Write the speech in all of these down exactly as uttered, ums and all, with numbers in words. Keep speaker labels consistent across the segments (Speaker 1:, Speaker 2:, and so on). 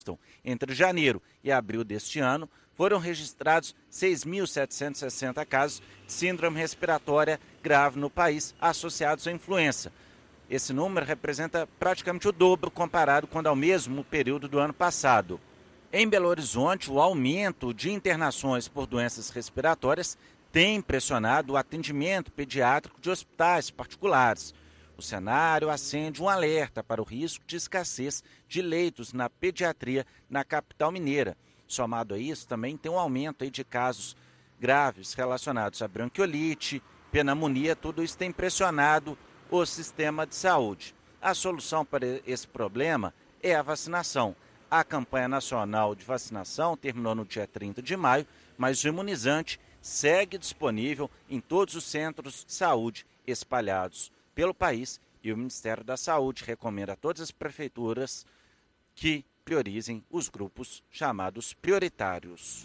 Speaker 1: Entre janeiro e abril deste ano, foram registrados seis mil setecentos e sessenta casos de síndrome respiratória grave no país associados à influenza. Esse número representa praticamente o dobro comparado com ao mesmo período do ano passado. Em Belo Horizonte, o aumento de internações por doenças respiratórias tem pressionado o atendimento pediátrico de hospitais particulares. O cenário acende um alerta para o risco de escassez de leitos na pediatria na capital mineira. Somado a isso, também tem um aumento aí de casos graves relacionados a bronquiolite, pneumonia, tudo isso tem pressionado o sistema de saúde. A solução para esse problema é a vacinação. A campanha nacional de vacinação terminou no dia trinta de maio, mas o imunizante segue disponível em todos os centros de saúde espalhados pelo país e o Ministério da Saúde recomenda a todas as prefeituras que priorizem os grupos chamados prioritários.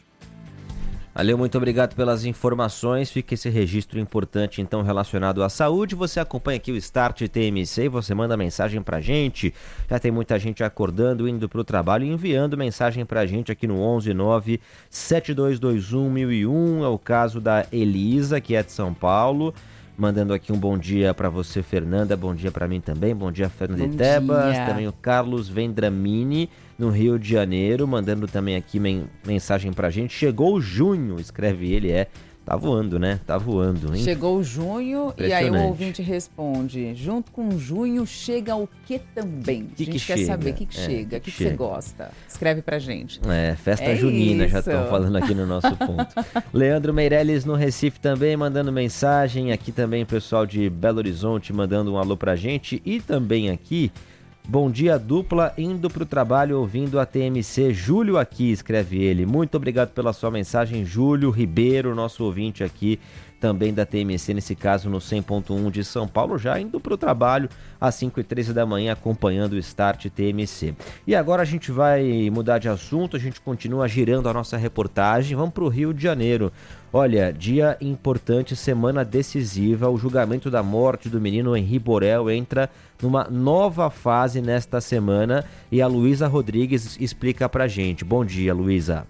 Speaker 2: Valeu, muito obrigado pelas informações. Fica esse registro importante, então, relacionado à saúde. Você acompanha aqui o Start T M C e você manda mensagem pra gente. Já tem muita gente acordando, indo pro trabalho e enviando mensagem pra gente aqui no onze nove sete dois dois um mil e um. É o caso da Elisa, que é de São Paulo. Mandando aqui um bom dia para você, Fernanda. Bom dia para mim também. Bom dia, Fernanda de Tebas. Também o Carlos Vendramini, no Rio de Janeiro, mandando também aqui men- mensagem pra gente. Chegou junho, escreve ele, é. Tá voando, né? Tá voando, hein?
Speaker 3: Chegou junho e aí o ouvinte responde, junto com junho chega o que também?
Speaker 2: Que
Speaker 3: a gente
Speaker 2: que
Speaker 3: quer
Speaker 2: chega?
Speaker 3: saber o que, que
Speaker 2: É,
Speaker 3: chega, o que, que, que você gosta. Escreve pra gente.
Speaker 2: É, festa
Speaker 3: é
Speaker 2: junina,
Speaker 3: isso.
Speaker 2: já estão falando aqui no nosso ponto. Leandro Meirelles no Recife também, mandando mensagem. Aqui também o pessoal de Belo Horizonte mandando um alô pra gente. E também aqui, bom dia dupla, indo pro trabalho ouvindo a T M C. Júlio aqui, escreve ele. Muito obrigado pela sua mensagem, Júlio Ribeiro, nosso ouvinte aqui também da T M C, nesse caso no cem ponto um de São Paulo, já indo pro trabalho às cinco e treze da manhã, acompanhando o Start T M C. E agora a gente vai mudar de assunto, a gente continua girando a nossa reportagem, vamos pro Rio de Janeiro. Olha, dia importante, semana decisiva, o julgamento da morte do menino Henri Borel entra numa nova fase nesta semana e a Luísa Rodrigues explica pra gente. Bom dia, Luísa.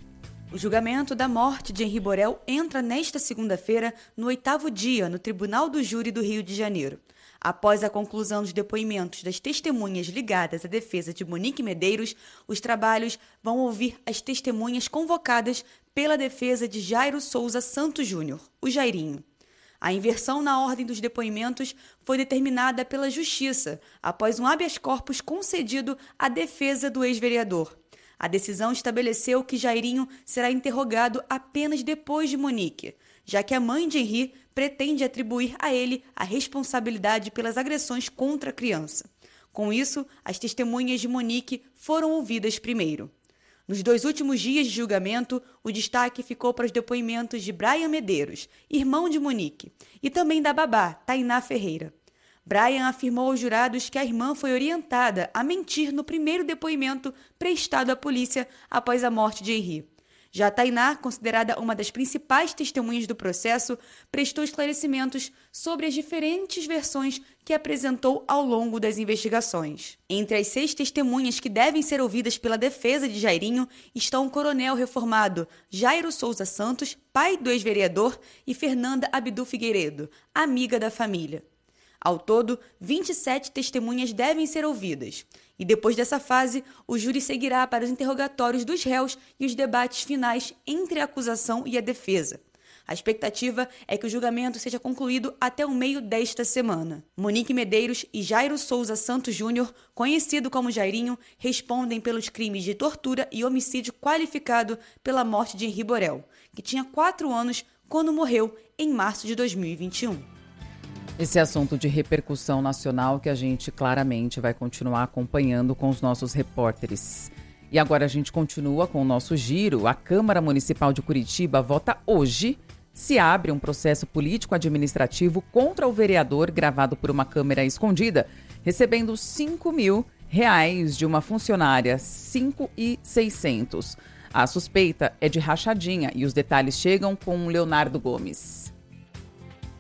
Speaker 4: O julgamento da morte de Henri Borel entra nesta segunda-feira no oitavo dia no Tribunal do Júri do Rio de Janeiro. Após a conclusão dos depoimentos das testemunhas ligadas à defesa de Monique Medeiros, os trabalhos vão ouvir as testemunhas convocadas pela defesa de Jairo Souza Santos Júnior, o Jairinho. A inversão na ordem dos depoimentos foi determinada pela Justiça após um habeas corpus concedido à defesa do ex-vereador. A decisão estabeleceu que Jairinho será interrogado apenas depois de Monique, já que a mãe de Henri pretende atribuir a ele a responsabilidade pelas agressões contra a criança. Com isso, as testemunhas de Monique foram ouvidas primeiro. Nos dois últimos dias de julgamento, o destaque ficou para os depoimentos de Brian Medeiros, irmão de Monique, e também da babá, Tainá Ferreira. Brian afirmou aos jurados que a irmã foi orientada a mentir no primeiro depoimento prestado à polícia após a morte de Henri. Já Tainá, considerada uma das principais testemunhas do processo, prestou esclarecimentos sobre as diferentes versões que apresentou ao longo das investigações. Entre as seis testemunhas que devem ser ouvidas pela defesa de Jairinho estão o coronel reformado Jairo Souza Santos, pai do ex-vereador, e Fernanda Abdu Figueiredo, amiga da família. Ao todo, vinte e sete testemunhas devem ser ouvidas. E depois dessa fase, o júri seguirá para os interrogatórios dos réus e os debates finais entre a acusação e a defesa. A expectativa é que o julgamento seja concluído até o meio desta semana. Monique Medeiros e Jairo Souza Santos Júnior, conhecido como Jairinho, respondem pelos crimes de tortura e homicídio qualificado pela morte de Henri Borel, que tinha quatro anos quando morreu em março de dois mil e vinte e um.
Speaker 3: Esse assunto de repercussão nacional que a gente claramente vai continuar acompanhando com os nossos repórteres. E agora a gente continua com o nosso giro. A Câmara Municipal de Curitiba vota hoje se abre um processo político-administrativo contra o vereador gravado por uma câmera escondida, recebendo cinco mil reais de uma funcionária, cinco mil e seiscentos. A suspeita é de rachadinha e os detalhes chegam com Leonardo Gomes.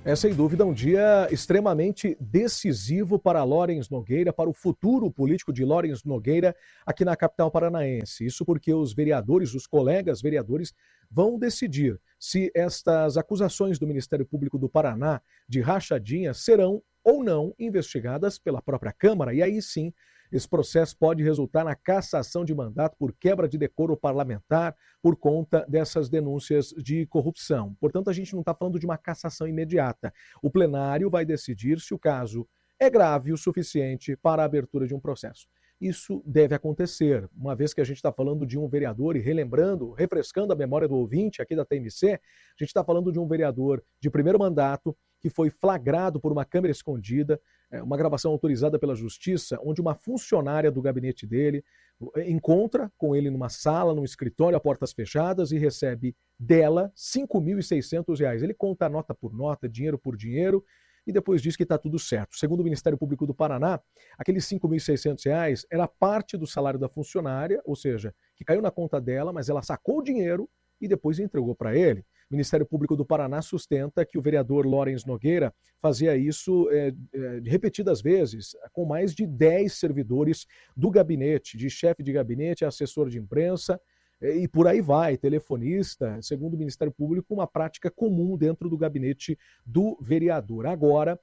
Speaker 5: É, sem dúvida, um dia extremamente decisivo para Lawrence Nogueira, para o futuro político de Lawrence Nogueira aqui na capital paranaense. Isso porque os vereadores, os colegas vereadores, vão decidir se estas acusações do Ministério Público do Paraná de rachadinha serão ou não investigadas pela própria Câmara. E aí sim, esse processo pode resultar na cassação de mandato por quebra de decoro parlamentar por conta dessas denúncias de corrupção. Portanto, a gente não está falando de uma cassação imediata. O plenário vai decidir se o caso é grave o suficiente para a abertura de um processo. Isso deve acontecer, uma vez que a gente está falando de um vereador, e relembrando, refrescando a memória do ouvinte aqui da T M C, a gente está falando de um vereador de primeiro mandato que foi flagrado por uma câmera escondida, uma gravação autorizada pela Justiça, onde uma funcionária do gabinete dele encontra com ele numa sala, num escritório a portas fechadas e recebe dela cinco mil e seiscentos reais. Ele conta nota por nota, dinheiro por dinheiro, e depois diz que está tudo certo. Segundo o Ministério Público do Paraná, aqueles cinco mil e seiscentos reais era parte do salário da funcionária, ou seja, que caiu na conta dela, mas ela sacou o dinheiro e depois entregou para ele. O Ministério Público do Paraná sustenta que o vereador Lawrence Nogueira fazia isso é, é, repetidas vezes, com mais de dez servidores do gabinete, de chefe de gabinete, assessor de imprensa, e por aí vai, telefonista, segundo o Ministério Público, uma prática comum dentro do gabinete do vereador. Agora,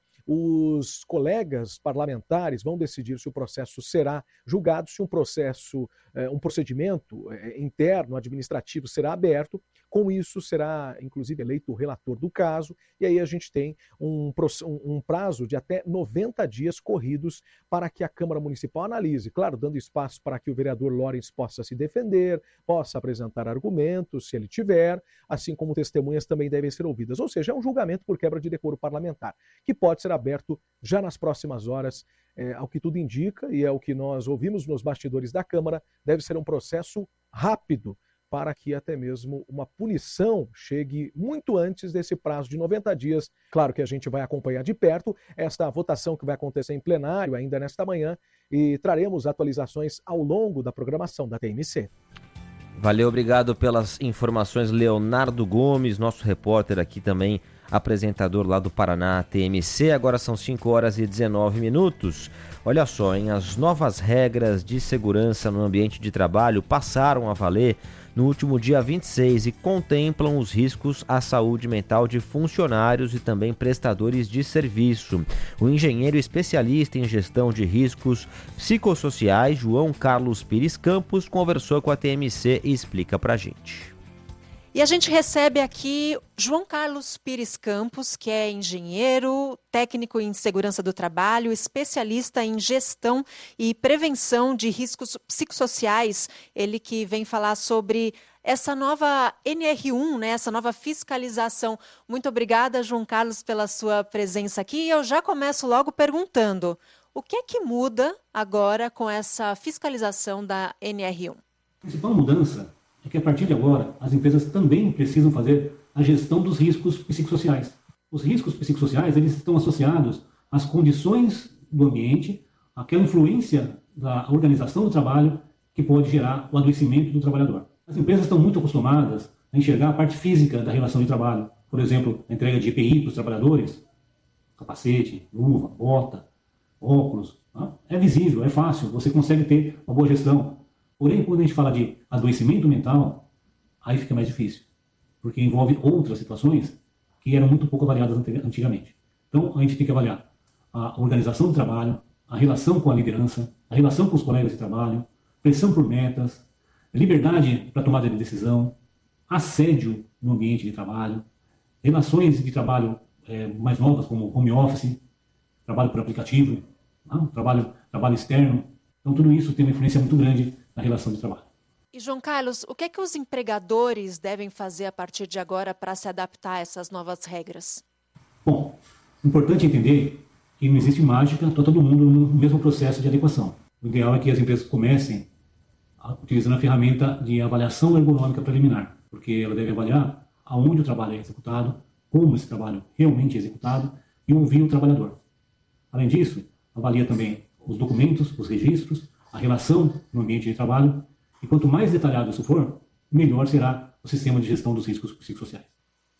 Speaker 5: os colegas parlamentares vão decidir se o processo será julgado, se um processo, um procedimento interno, administrativo será aberto. Com isso, será, inclusive, eleito o relator do caso, e aí a gente tem um, um prazo de até noventa dias corridos para que a Câmara Municipal analise, claro, dando espaço para que o vereador Lawrence possa se defender, possa apresentar argumentos, se ele tiver, assim como testemunhas também devem ser ouvidas. Ou seja, é um julgamento por quebra de decoro parlamentar, que pode ser aberto já nas próximas horas, é, ao que tudo indica, e é o que nós ouvimos nos bastidores da Câmara, deve ser um processo rápido, para que até mesmo uma punição chegue muito antes desse prazo de noventa dias. Claro que a gente vai acompanhar de perto esta votação que vai acontecer em plenário ainda nesta manhã e traremos atualizações ao longo da programação da T M C.
Speaker 2: Valeu, obrigado pelas informações, Leonardo Gomes, nosso repórter aqui também, apresentador lá do Paraná T M C. Agora são cinco horas e dezenove minutos. Olha só, hein, as novas regras de segurança no ambiente de trabalho passaram a valer no último dia vinte e seis e contemplam os riscos à saúde mental de funcionários e também prestadores de serviço. O engenheiro especialista em gestão de riscos psicossociais, João Carlos Pires Campos, conversou com a T M C e explica pra gente.
Speaker 6: E a gente recebe aqui João Carlos Pires Campos, que é engenheiro, técnico em segurança do trabalho, especialista em gestão e prevenção de riscos psicossociais. Ele que vem falar sobre essa nova N R um, né, essa nova fiscalização. Muito obrigada, João Carlos, pela sua presença aqui. E eu já começo logo perguntando, o que é que muda agora com essa fiscalização da N R um?
Speaker 7: A principal mudança é que, a partir de agora, as empresas também precisam fazer a gestão dos riscos psicossociais. Os riscos psicossociais, eles estão associados às condições do ambiente, àquela influência da organização do trabalho que pode gerar o adoecimento do trabalhador. As empresas estão muito acostumadas a enxergar a parte física da relação de trabalho. Por exemplo, a entrega de E P I para os trabalhadores, capacete, luva, bota, óculos. Tá? É visível, é fácil, você consegue ter uma boa gestão. Porém, quando a gente fala de adoecimento mental, aí fica mais difícil, porque envolve outras situações que eram muito pouco avaliadas antigamente. Então, a gente tem que avaliar a organização do trabalho, a relação com a liderança, a relação com os colegas de trabalho, pressão por metas, liberdade para tomada de decisão, assédio no ambiente de trabalho, relações de trabalho é, mais novas, como home office, trabalho por aplicativo, não? trabalho, trabalho externo. Então, tudo isso tem uma influência muito grande na relação de trabalho.
Speaker 6: E, João Carlos, o que é que os empregadores devem fazer a partir de agora para se adaptar a essas novas regras?
Speaker 7: Bom, importante entender que não existe mágica, está todo mundo no mesmo processo de adequação. O ideal é que as empresas comecem utilizando a ferramenta de avaliação ergonômica preliminar, porque ela deve avaliar aonde o trabalho é executado, como esse trabalho realmente é executado e ouvir o trabalhador. Além disso, avalia também os documentos, os registros, a relação no ambiente de trabalho, e quanto mais detalhado isso for, melhor será o sistema de gestão dos riscos psicossociais.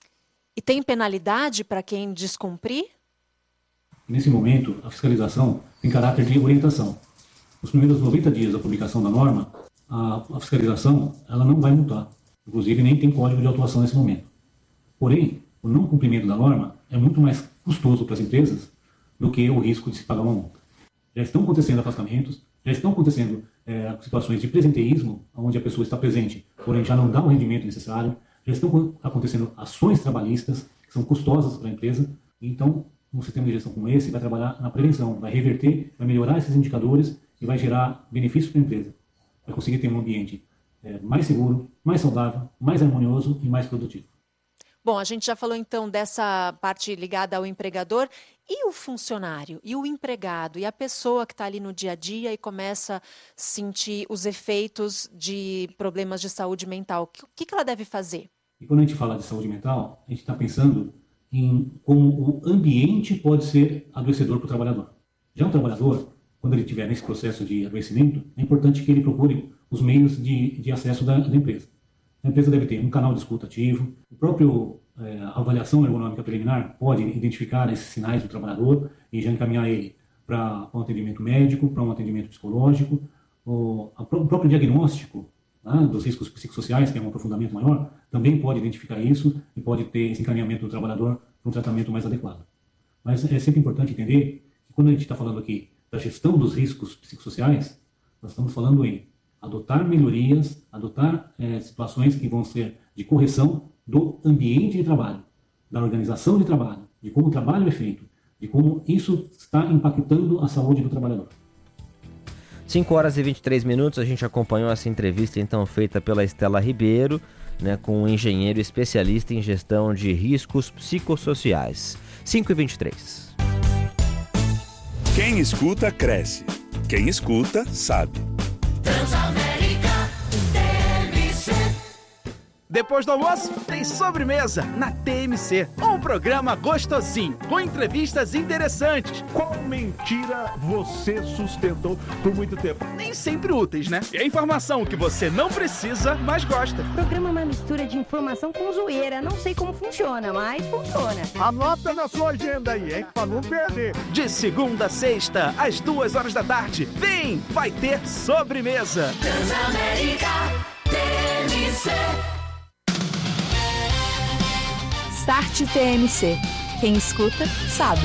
Speaker 6: E tem penalidade para quem descumprir?
Speaker 7: Nesse momento, a fiscalização tem caráter de orientação. Nos primeiros noventa dias da publicação da norma, a, a fiscalização ela não vai multar. Inclusive, nem tem código de autuação nesse momento. Porém, o não cumprimento da norma é muito mais custoso para as empresas do que o risco de se pagar uma multa. Já estão acontecendo afastamentos, já estão acontecendo é, situações de presenteísmo, onde a pessoa está presente, porém já não dá o rendimento necessário, já estão acontecendo ações trabalhistas que são custosas para a empresa. Então, um sistema de gestão como esse vai trabalhar na prevenção, vai reverter, vai melhorar esses indicadores e vai gerar benefícios para a empresa. Vai conseguir ter um ambiente é, mais seguro, mais saudável, mais harmonioso e mais produtivo.
Speaker 6: Bom, a gente já falou então dessa parte ligada ao empregador. E o funcionário, e o empregado, e a pessoa que está ali no dia a dia e começa a sentir os efeitos de problemas de saúde mental? O que, que ela deve fazer?
Speaker 7: E quando a gente fala de saúde mental, a gente está pensando em como o ambiente pode ser adoecedor para o trabalhador. Já o trabalhador, quando ele estiver nesse processo de adoecimento, é importante que ele procure os meios de, de acesso da, da empresa. A empresa deve ter um canal de escuta ativo, o próprio é, a avaliação ergonômica preliminar pode identificar esses sinais do trabalhador e já encaminhar ele para um atendimento médico, para um atendimento psicológico, o, a, o próprio diagnóstico, né, dos riscos psicossociais, que é um aprofundamento maior, também pode identificar isso e pode ter esse encaminhamento do trabalhador para um tratamento mais adequado. Mas é sempre importante entender que quando a gente está falando aqui da gestão dos riscos psicossociais, nós estamos falando em adotar melhorias, adotar é, situações que vão ser de correção do ambiente de trabalho, da organização de trabalho, de como o trabalho é feito, de como isso está impactando a saúde do trabalhador.
Speaker 2: cinco horas e vinte e três minutos, a gente acompanhou essa entrevista então feita pela Estela Ribeiro, né, com um engenheiro especialista em gestão de riscos psicossociais. cinco e vinte e três.
Speaker 8: Quem escuta, cresce. Quem escuta, sabe.
Speaker 9: Transamérica T M C. Depois do almoço, tem sobremesa na T M C. Um programa gostosinho, com entrevistas interessantes.
Speaker 10: Qual mentira você sustentou por muito tempo?
Speaker 9: Nem sempre úteis, né? E a informação que você não precisa, mas gosta.
Speaker 11: O programa é uma mistura de informação com zoeira. Não sei como funciona, mas funciona.
Speaker 10: Anota na sua agenda aí, hein? Pra não perder.
Speaker 9: De segunda a sexta, às duas horas da tarde. Vem, vai ter sobremesa.
Speaker 12: Transamérica T M C.
Speaker 13: Start T M C. Quem escuta, sabe.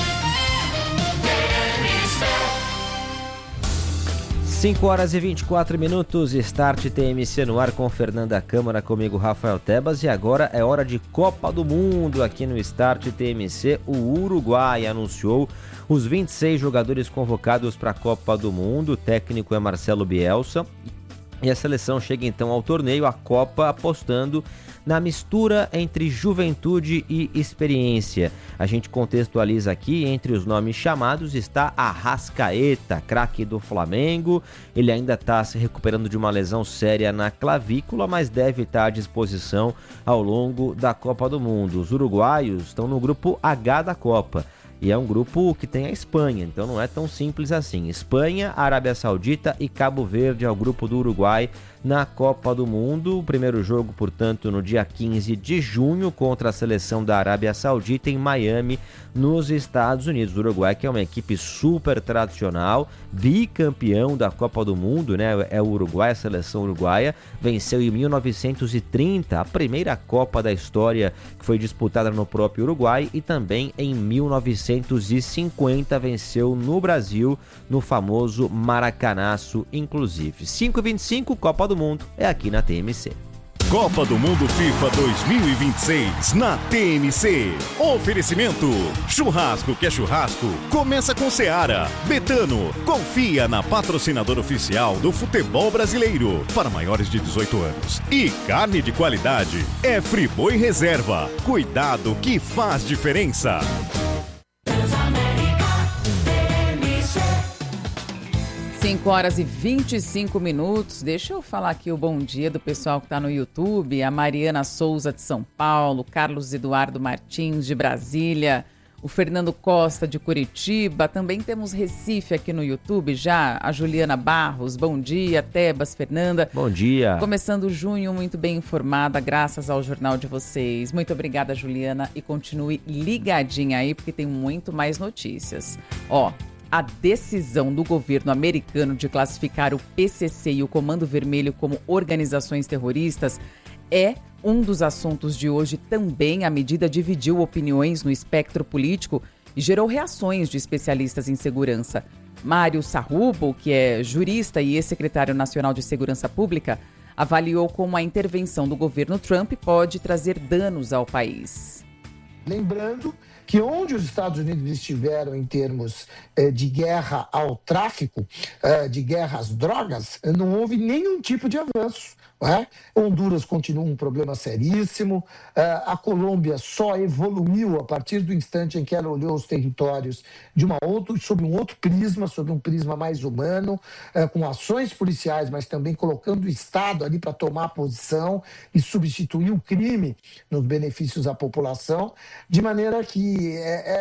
Speaker 2: cinco horas e vinte e quatro minutos, Start T M C no ar com Fernanda Câmara, comigo Rafael Tebas. E agora é hora de Copa do Mundo aqui no Start T M C. O Uruguai anunciou os vinte e seis jogadores convocados para a Copa do Mundo. O técnico é Marcelo Bielsa. E a seleção chega então ao torneio, a Copa, apostando na mistura entre juventude e experiência. A gente contextualiza aqui, entre os nomes chamados está Arrascaeta, craque do Flamengo. Ele ainda está se recuperando de uma lesão séria na clavícula, mas deve estar à disposição ao longo da Copa do Mundo. Os uruguaios estão no grupo H da Copa. E é um grupo que tem a Espanha, então não é tão simples assim. Espanha, Arábia Saudita e Cabo Verde é o grupo do Uruguai na Copa do Mundo. O primeiro jogo, portanto, no dia quinze de junho contra a seleção da Arábia Saudita em Miami, nos Estados Unidos. O Uruguai, que é uma equipe super tradicional, bicampeão da Copa do Mundo, né? É o Uruguai, a seleção uruguaia, venceu em mil novecentos e trinta a primeira Copa da história que foi disputada no próprio Uruguai e também em mil novecentos e cinquenta venceu no Brasil, no famoso Maracanaço, inclusive. cinco e vinte e cinco, Copa do Mundo, é aqui na T M C.
Speaker 8: Copa do Mundo FIFA dois mil e vinte e seis na T M C. Oferecimento: churrasco que é churrasco, começa com Seara. Betano, confia na patrocinadora oficial do futebol brasileiro para maiores de dezoito anos. E carne de qualidade é Friboi Reserva. Cuidado que faz diferença.
Speaker 3: cinco horas e vinte e cinco minutos. Deixa eu falar aqui o bom dia do pessoal que está no YouTube. A Mariana Souza de São Paulo, Carlos Eduardo Martins de Brasília, o Fernando Costa de Curitiba. Também temos Recife aqui no YouTube já. A Juliana Barros, bom dia. Tebas, Fernanda.
Speaker 2: Bom dia.
Speaker 3: Começando junho muito bem informada, graças ao jornal de vocês. Muito obrigada, Juliana. E continue ligadinha aí, porque tem muito mais notícias. Ó, a decisão do governo americano de classificar o P C C e o Comando Vermelho como organizações terroristas é um dos assuntos de hoje. Também a medida dividiu opiniões no espectro político e gerou reações de especialistas em segurança. Mário Sarrubo, que é jurista e ex-secretário nacional de Segurança Pública, avaliou como a intervenção do governo Trump pode trazer danos ao país.
Speaker 14: Lembrando que onde os Estados Unidos estiveram em termos eh, de guerra ao tráfico, eh, de guerra às drogas, não houve nenhum tipo de avanço. É? Honduras continua um problema seríssimo, a Colômbia só evoluiu a partir do instante em que ela olhou os territórios de uma outra, sob um outro prisma, sob um prisma mais humano, com ações policiais, mas também colocando o Estado ali para tomar posição e substituir o crime nos benefícios à população, de maneira que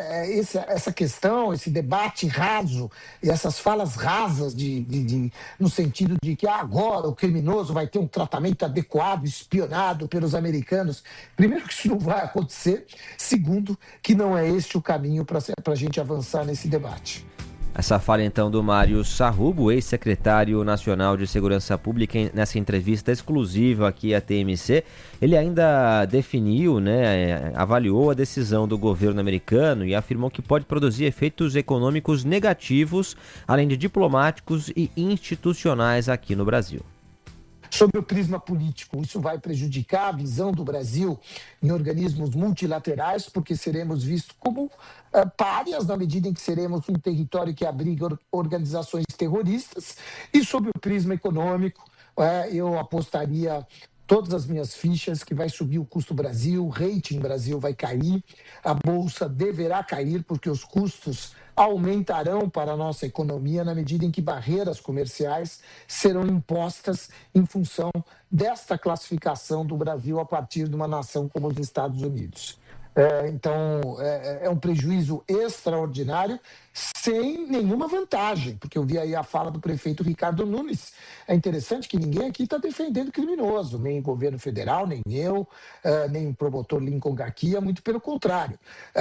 Speaker 14: essa questão, esse debate raso, e essas falas rasas de, de, de, no sentido de que agora o criminoso vai ter um tratamento tratamento adequado, espionado pelos americanos. Primeiro, que isso não vai acontecer. Segundo, que não é este o caminho para a gente avançar nesse debate.
Speaker 2: Essa fala, então, do Mário Sarrubo, ex-secretário nacional de Segurança Pública, nessa entrevista exclusiva aqui à T M C. Ele ainda definiu, né, avaliou a decisão do governo americano e afirmou que pode produzir efeitos econômicos negativos, além de diplomáticos e institucionais aqui no Brasil.
Speaker 14: Sobre o prisma político, isso vai prejudicar a visão do Brasil em organismos multilaterais, porque seremos vistos como uh, párias na medida em que seremos um território que abriga or- organizações terroristas. E sobre o prisma econômico, uh, eu apostaria todas as minhas fichas que vai subir o custo Brasil, o rating Brasil vai cair, a Bolsa deverá cair porque os custos aumentarão para a nossa economia na medida em que barreiras comerciais serão impostas em função desta classificação do Brasil a partir de uma nação como os Estados Unidos. É, então, é, é um prejuízo extraordinário, sem nenhuma vantagem, porque eu vi aí a fala do prefeito Ricardo Nunes. É interessante que ninguém aqui está defendendo criminoso, nem o governo federal, nem eu, uh, nem o promotor Lincoln Garcia, muito pelo contrário.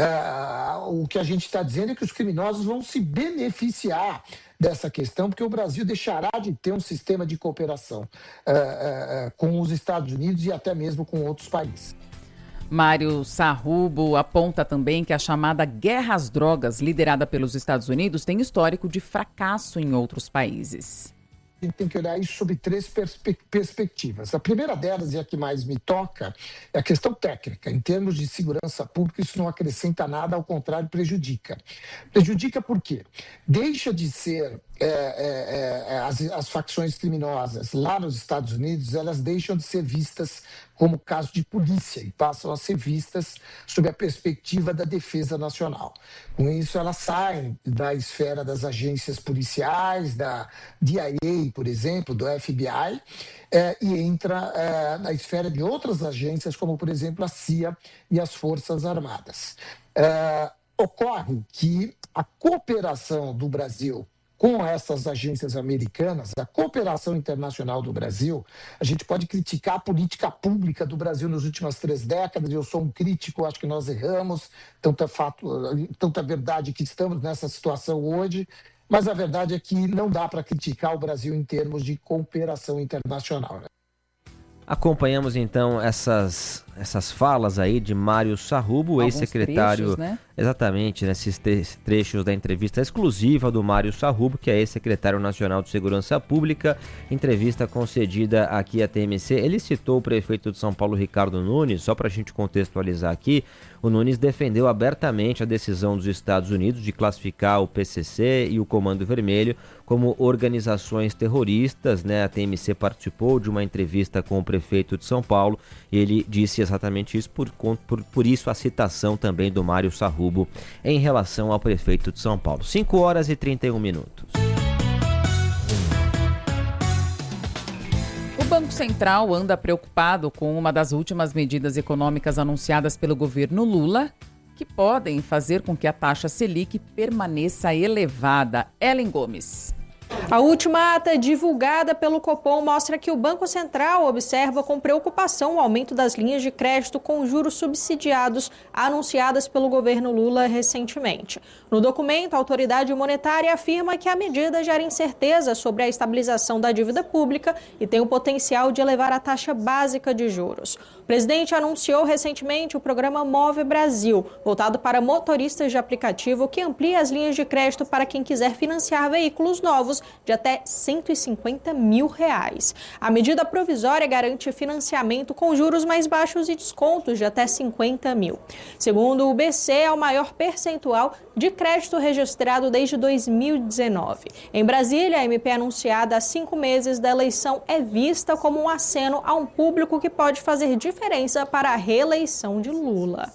Speaker 14: Uh, o que a gente está dizendo é que os criminosos vão se beneficiar dessa questão, porque o Brasil deixará de ter um sistema de cooperação uh, uh, com os Estados Unidos e até mesmo com outros países.
Speaker 3: Mário Sarrubo aponta também que a chamada guerra às drogas, liderada pelos Estados Unidos, tem histórico de fracasso em outros países.
Speaker 14: A gente tem que olhar isso sob três perspe- perspectivas. A primeira delas, e a que mais me toca, é a questão técnica. Em termos de segurança pública, isso não acrescenta nada, ao contrário, prejudica. Prejudica por quê? Deixa de ser... É, é, é, as, as facções criminosas lá nos Estados Unidos, elas deixam de ser vistas como caso de polícia e passam a ser vistas sob a perspectiva da defesa nacional. Com isso, elas saem da esfera das agências policiais, da D I A, por exemplo, do F B I, é, e entra é, na esfera de outras agências, como, por exemplo, a C I A e as Forças Armadas. É, ocorre que a cooperação do Brasil com essas agências americanas, a cooperação internacional do Brasil, a gente pode criticar a política pública do Brasil nas últimas três décadas, eu sou um crítico, acho que nós erramos, tanto é fato, tanta verdade que estamos nessa situação hoje, mas a verdade é que não dá para criticar o Brasil em termos de cooperação internacional, né?
Speaker 2: Acompanhamos então essas, essas falas aí de Mário Sarrubo,
Speaker 3: Alguns
Speaker 2: ex-secretário,
Speaker 3: trechos, né?
Speaker 2: Exatamente, nesses trechos da entrevista exclusiva do Mário Sarrubo, que é ex-secretário nacional de Segurança Pública, entrevista concedida aqui à T M C. Ele citou o prefeito de São Paulo, Ricardo Nunes, só para a gente contextualizar aqui. O Nunes defendeu abertamente a decisão dos Estados Unidos de classificar o P C C e o Comando Vermelho como organizações terroristas, né? A T M C participou de uma entrevista com o prefeito de São Paulo e ele disse exatamente isso, por, por, por isso a citação também do Mário Sarrubo em relação ao prefeito de São Paulo. cinco horas e trinta e um minutos.
Speaker 3: O Banco Central anda preocupado com uma das últimas medidas econômicas anunciadas pelo governo Lula, que podem fazer com que a taxa Selic permaneça elevada. Ellen Gomes.
Speaker 6: A última ata divulgada pelo Copom mostra que o Banco Central observa com preocupação o aumento das linhas de crédito com juros subsidiados anunciadas pelo governo Lula recentemente. No documento, a autoridade monetária afirma que a medida gera incerteza sobre a estabilização da dívida pública e tem o potencial de elevar a taxa básica de juros. O presidente anunciou recentemente o programa Move Brasil, voltado para motoristas de aplicativo, que amplia as linhas de crédito para quem quiser financiar veículos novos de até cento e cinquenta mil reais. A medida provisória garante financiamento com juros mais baixos e descontos de até cinquenta mil. Segundo o B C, é o maior percentual de crédito registrado desde dois mil e dezenove. Em Brasília, a M P anunciada há cinco meses da eleição é vista como um aceno a um público que pode fazer diferença para a reeleição de Lula.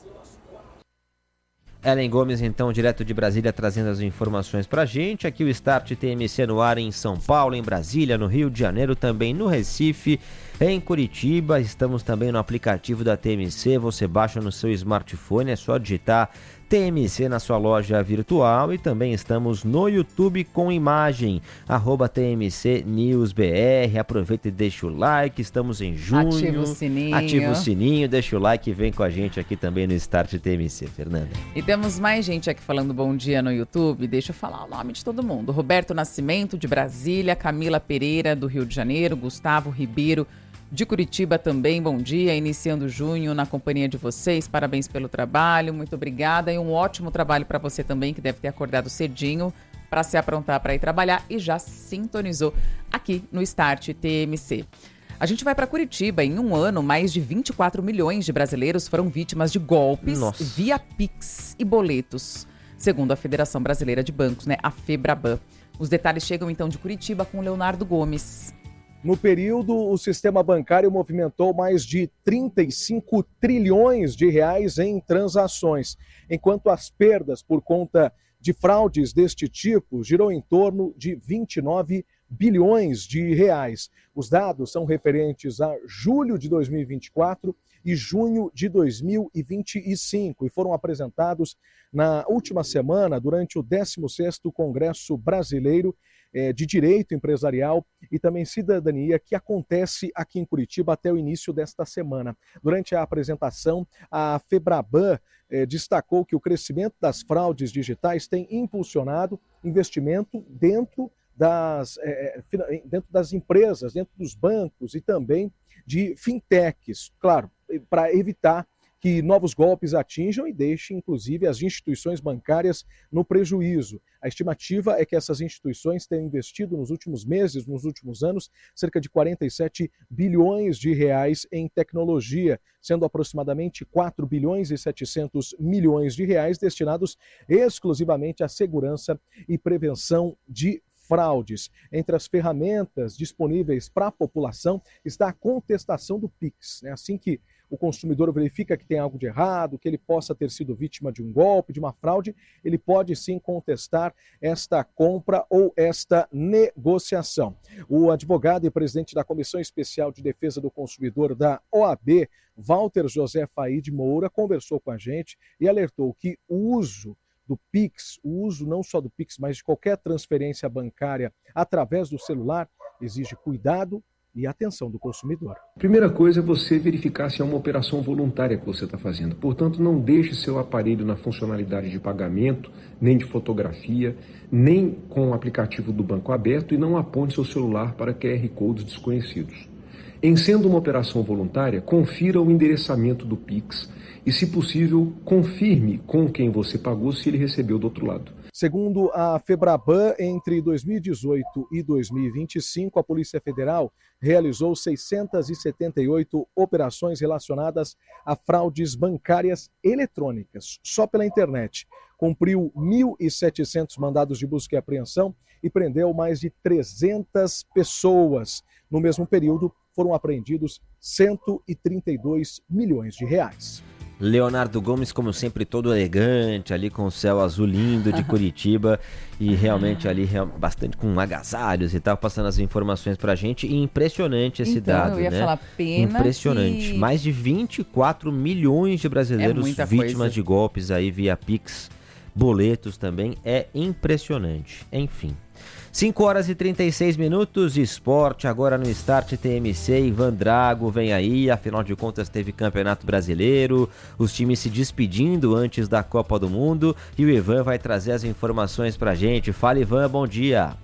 Speaker 2: Ellen Gomes, então, direto de Brasília, trazendo as informações pra gente. Aqui o Start T M C no ar em São Paulo, em Brasília, no Rio de Janeiro, também no Recife, em Curitiba. Estamos também no aplicativo da T M C, você baixa no seu smartphone, é só digitar T M C na sua loja virtual, e também estamos no YouTube com imagem, arroba T M C News B R. Aproveita e deixa o like, estamos em junho.
Speaker 3: Ativa o sininho.
Speaker 2: Ativa o sininho, deixa o like e vem com a gente aqui também no Start T M C, Fernanda.
Speaker 3: E temos mais gente aqui falando bom dia no YouTube, deixa eu falar o nome de todo mundo. Roberto Nascimento, de Brasília, Camila Pereira, do Rio de Janeiro, Gustavo Ribeiro, de Curitiba também, bom dia, iniciando junho na companhia de vocês, parabéns pelo trabalho, muito obrigada e um ótimo trabalho para você também, que deve ter acordado cedinho para se aprontar para ir trabalhar e já sintonizou aqui no Start T M C. A gente vai para Curitiba. Em um ano, mais de vinte e quatro milhões de brasileiros foram vítimas de golpes Nossa. via Pix e boletos, segundo a Federação Brasileira de Bancos, né, a FEBRABAN. Os detalhes chegam então de Curitiba com Leonardo Gomes.
Speaker 5: No período, o sistema bancário movimentou mais de trinta e cinco trilhões de reais em transações, enquanto as perdas por conta de fraudes deste tipo girou em torno de vinte e nove bilhões de reais. Os dados são referentes a julho de dois mil e vinte e quatro e junho de dois mil e vinte e cinco e foram apresentados na última semana durante o décimo sexto Congresso Brasileiro de Direito Empresarial e também Cidadania, que acontece aqui em Curitiba até o início desta semana. Durante a apresentação, a FEBRABAN eh, destacou que o crescimento das fraudes digitais tem impulsionado investimento dentro das, eh, dentro das empresas, dentro dos bancos e também de fintechs, claro, para evitar que novos golpes atinjam e deixem, inclusive, as instituições bancárias no prejuízo. A estimativa é que essas instituições tenham investido nos últimos meses, nos últimos anos, cerca de quarenta e sete bilhões de reais em tecnologia, sendo aproximadamente quatro bilhões e setecentos milhões de reais destinados exclusivamente à segurança e prevenção de fraudes. Entre as ferramentas disponíveis para a população está a contestação do Pix, né? Assim que o consumidor verifica que tem algo de errado, que ele possa ter sido vítima de um golpe, de uma fraude, ele pode sim contestar esta compra ou esta negociação. O advogado e presidente da Comissão Especial de Defesa do Consumidor da O A B, Walter José Faide Moura, conversou com a gente e alertou que o uso do Pix, o uso não só do Pix, mas de qualquer transferência bancária através do celular, exige cuidado e atenção do consumidor.
Speaker 15: Primeira coisa é você verificar se é uma operação voluntária que você está fazendo. Portanto, não deixe seu aparelho na funcionalidade de pagamento, nem de fotografia, nem com o aplicativo do banco aberto e não aponte seu celular para Q R Codes desconhecidos. Em sendo uma operação voluntária, confira o endereçamento do Pix e, se possível, confirme com quem você pagou se ele recebeu do outro lado.
Speaker 5: Segundo a FEBRABAN, entre dois mil e dezoito e dois mil e vinte e cinco, a Polícia Federal realizou seiscentas e setenta e oito operações relacionadas a fraudes bancárias eletrônicas, só pela internet. Cumpriu mil e setecentos mandados de busca e apreensão e prendeu mais de trezentas pessoas. No mesmo período, foram apreendidos cento e trinta e dois milhões de reais.
Speaker 2: Leonardo Gomes, como sempre, todo elegante, ali com o céu azul lindo de Curitiba e realmente ali bastante com agasalhos e tal, passando as informações pra gente. E impressionante esse
Speaker 3: então,
Speaker 2: dado,
Speaker 3: eu ia
Speaker 2: né?
Speaker 3: falar, pena
Speaker 2: impressionante.
Speaker 3: que...
Speaker 2: Mais de vinte e quatro milhões de brasileiros
Speaker 3: é
Speaker 2: vítimas
Speaker 3: coisa.
Speaker 2: de golpes aí via Pix, boletos também. É impressionante. Enfim. cinco horas e trinta e seis minutos, esporte agora no Start T M C, Ivan Drago vem aí, afinal de contas teve Campeonato Brasileiro, os times se despedindo antes da Copa do Mundo e o Ivan vai trazer as informações pra gente. Fala, Ivan, bom dia.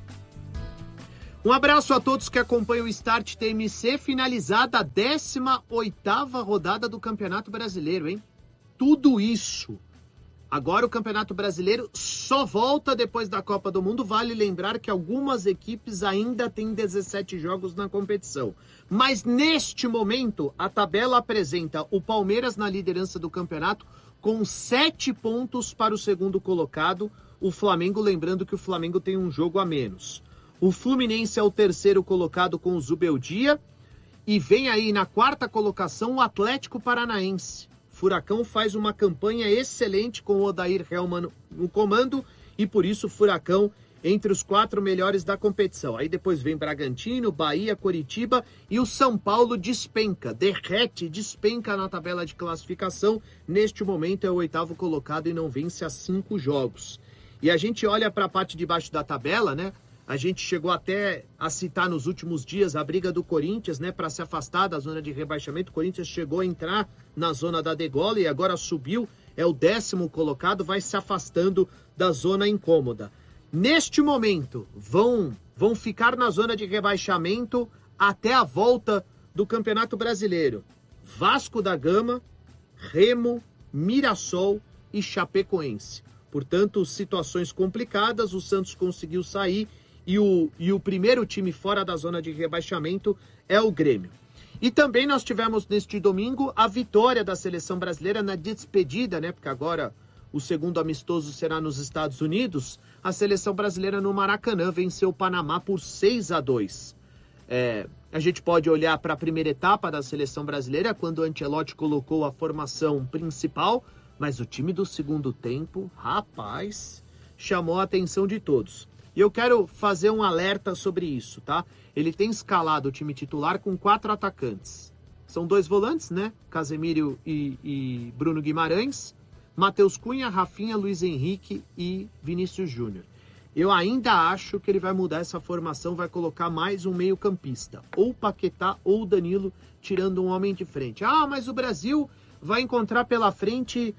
Speaker 16: Um abraço a todos que acompanham o Start T M C, finalizada a décima oitava rodada do Campeonato Brasileiro, hein? Tudo isso. Agora o Campeonato Brasileiro só volta depois da Copa do Mundo. Vale lembrar que algumas equipes ainda têm dezessete jogos na competição. Mas neste momento, a tabela apresenta o Palmeiras na liderança do campeonato com sete pontos para o segundo colocado. O Flamengo, lembrando que o Flamengo tem um jogo a menos. O Fluminense é o terceiro colocado com o Zubeldia. E vem aí na quarta colocação o Atlético Paranaense. Furacão faz uma campanha excelente com o Odair Hellmann no comando e por isso o Furacão entre os quatro melhores da competição. Aí depois vem Bragantino, Bahia, Coritiba e o São Paulo despenca, derrete, despenca na tabela de classificação. Neste momento é o oitavo colocado e não vence há cinco jogos. E a gente olha para a parte de baixo da tabela, né? A gente chegou até a citar nos últimos dias a briga do Corinthians, né, para se afastar da zona de rebaixamento. O Corinthians chegou a entrar na zona da degola e agora subiu, é o décimo colocado, vai se afastando da zona incômoda. Neste momento, vão, vão ficar na zona de rebaixamento até a volta do Campeonato Brasileiro. Vasco da Gama, Remo, Mirassol e Chapecoense. Portanto, situações complicadas, o Santos conseguiu sair. E o, e o primeiro time fora da zona de rebaixamento é o Grêmio. E também nós tivemos neste domingo a vitória da seleção brasileira na despedida, né? Porque agora o segundo amistoso será nos Estados Unidos. A seleção brasileira no Maracanã venceu o Panamá por seis a dois. É, a gente pode olhar para a primeira etapa da seleção brasileira, quando o Ancelotti colocou a formação principal, mas o time do segundo tempo, rapaz, chamou a atenção de todos. E eu quero fazer um alerta sobre isso, tá? Ele tem escalado o time titular com quatro atacantes. São dois volantes, né? Casemiro e, e Bruno Guimarães. Matheus Cunha, Rafinha, Luiz Henrique e Vinícius Júnior. Eu ainda acho que ele vai mudar essa formação, vai colocar mais um meio-campista. Ou Paquetá ou Danilo, tirando um homem de frente. Ah, mas o Brasil vai encontrar pela frente...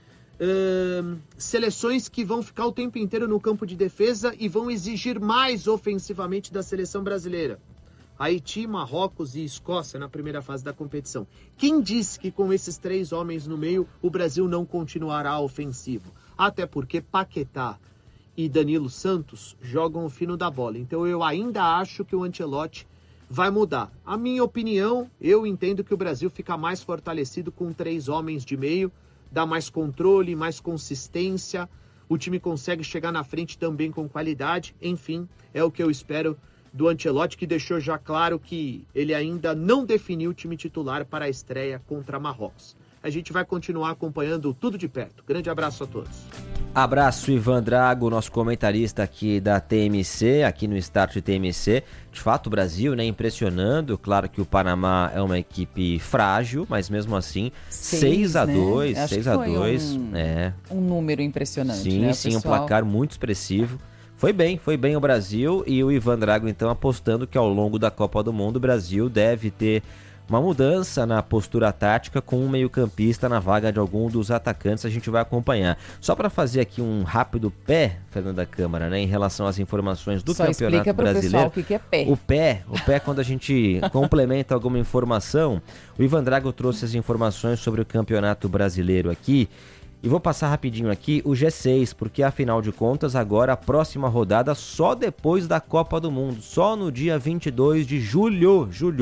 Speaker 16: Uh, seleções que vão ficar o tempo inteiro no campo de defesa e vão exigir mais ofensivamente da seleção brasileira. Haiti, Marrocos e Escócia na primeira fase da competição. Quem disse que com esses três homens no meio o Brasil não continuará ofensivo? Até porque Paquetá e Danilo Santos jogam o fino da bola. Então eu ainda acho que o Ancelotti vai mudar. A minha opinião, eu entendo que o Brasil fica mais fortalecido com três homens de meio, dá mais controle, mais consistência, o time consegue chegar na frente também com qualidade, enfim, é o que eu espero do Ancelotti, que deixou já claro que ele ainda não definiu o time titular para a estreia contra Marrocos. A gente vai continuar acompanhando tudo de perto. Grande abraço a todos.
Speaker 2: Abraço, Ivan Drago, nosso comentarista aqui da T M C, aqui no Start T M C. De fato, o Brasil, né, impressionando. Claro que o Panamá é uma equipe frágil, mas mesmo assim, seis a dois,
Speaker 3: né?
Speaker 2: seis a dois.
Speaker 3: Um,
Speaker 2: é.
Speaker 3: um número impressionante,
Speaker 2: sim,
Speaker 3: né,
Speaker 2: sim,
Speaker 3: pessoal?
Speaker 2: um placar muito expressivo. Foi bem, foi bem o Brasil e o Ivan Drago, então, apostando que ao longo da Copa do Mundo o Brasil deve ter uma mudança na postura tática com um meio-campista na vaga de algum dos atacantes, a gente vai acompanhar. Só para fazer aqui um rápido pé, Fernanda Câmara, né, em relação às informações do
Speaker 3: Só
Speaker 2: Campeonato
Speaker 3: explica pro
Speaker 2: Brasileiro.
Speaker 3: pessoal o que que é pé.
Speaker 2: O pé, o pé quando a gente complementa alguma informação, o Ivan Drago trouxe as informações sobre o Campeonato Brasileiro aqui. E vou passar rapidinho aqui o G seis, porque afinal de contas agora a próxima rodada só depois da Copa do Mundo, só no dia vinte e dois de julho, julho,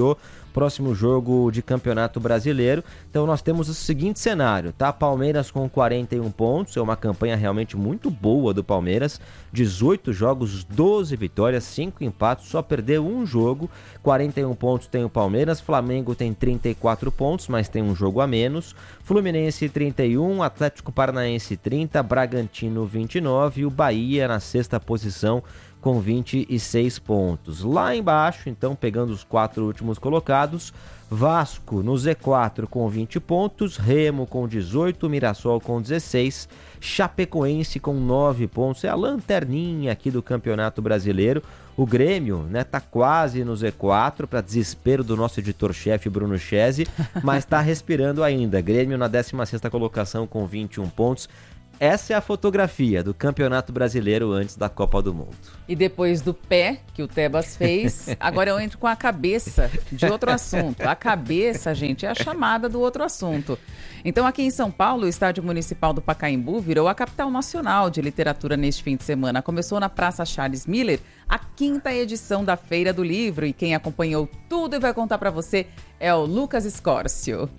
Speaker 2: próximo jogo de Campeonato Brasileiro. Então nós temos o seguinte cenário, tá? Palmeiras com quarenta e um pontos, é uma campanha realmente muito boa do Palmeiras, dezoito jogos, doze vitórias, cinco empates, só perdeu um jogo, quarenta e um pontos tem o Palmeiras, Flamengo tem trinta e quatro pontos, mas tem um jogo a menos, Fluminense trinta e um, Atlético Paranaense trinta, Bragantino vinte e nove e o Bahia na sexta posição com vinte e seis pontos. Lá embaixo, então, pegando os quatro últimos colocados, Vasco no Z quatro com vinte pontos, Remo com dezoito, Mirassol com dezesseis, Chapecoense com nove pontos, é a lanterninha aqui do Campeonato Brasileiro. O Grêmio, né, tá quase no Z quatro, para desespero do nosso editor-chefe Bruno Chese, mas tá respirando ainda. Grêmio na décima sexta colocação com vinte e um pontos. Essa é a fotografia do Campeonato Brasileiro antes da Copa do Mundo.
Speaker 3: E depois do pé que o Tebas fez, agora eu entro com a cabeça de outro assunto. A cabeça, gente, é a chamada do outro assunto. Então, aqui em São Paulo, o Estádio Municipal do Pacaembu virou a capital nacional de literatura neste fim de semana. Começou na Praça Charles Miller, a quinta edição da Feira do Livro. E quem acompanhou tudo e vai contar para você é o Lucas Escórcio.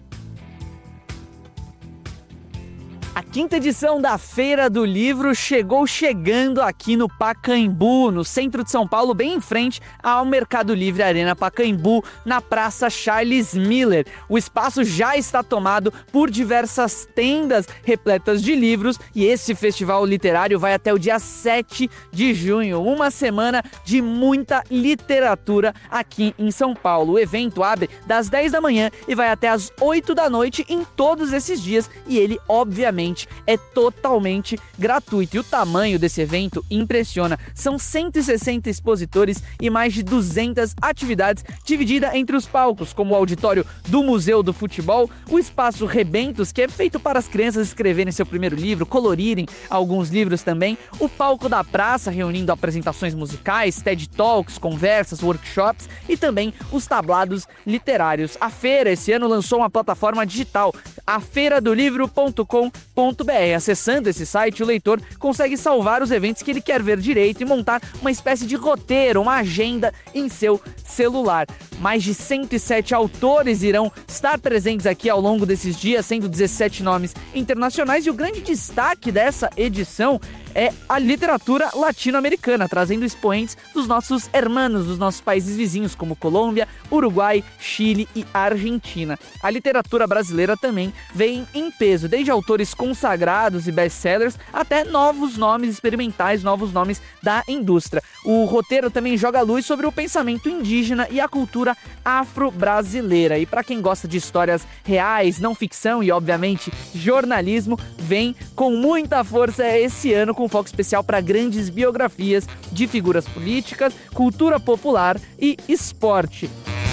Speaker 17: A quinta edição da Feira do Livro chegou chegando aqui no Pacaembu, no centro de São Paulo, bem em frente ao Mercado Livre Arena Pacaembu, na Praça Charles Miller. O espaço já está tomado por diversas tendas repletas de livros e esse festival literário vai até o dia sete de junho, uma semana de muita literatura aqui em São Paulo. O evento abre das dez da manhã e vai até as oito da noite em todos esses dias e ele, obviamente, é totalmente gratuito. E o tamanho desse evento impressiona. São cento e sessenta expositores e mais de duzentas atividades divididas entre os palcos, como o auditório do Museu do Futebol, o espaço Rebentos, que é feito para as crianças escreverem seu primeiro livro, colorirem alguns livros também, o palco da praça, reunindo apresentações musicais, TED Talks, conversas, workshops e também os tablados literários. A feira esse ano lançou uma plataforma digital, a feira do livro ponto com ponto b r. Acessando esse site, o leitor consegue salvar os eventos que ele quer ver direito e montar uma espécie de roteiro, uma agenda em seu celular. Mais de cento e sete autores irão estar presentes aqui ao longo desses dias, sendo dezessete nomes internacionais, e o grande destaque dessa edição é a literatura latino-americana, trazendo expoentes dos nossos hermanos, dos nossos países vizinhos, como Colômbia, Uruguai, Chile e Argentina. A literatura brasileira também vem em peso, desde autores consagrados e best-sellers até novos nomes experimentais, novos nomes da indústria. O roteiro também joga luz sobre o pensamento indígena e a cultura afro-brasileira. E para quem gosta de histórias reais, não ficção e, obviamente, jornalismo, vem com muita força esse ano, com foco especial para grandes biografias de figuras políticas, cultura popular e esporte.